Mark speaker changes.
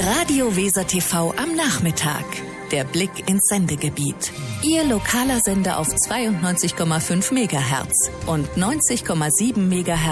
Speaker 1: Radio Weser TV am Nachmittag. Der Blick ins Sendegebiet. Ihr lokaler Sender auf 92,5 MHz und 90,7 MHz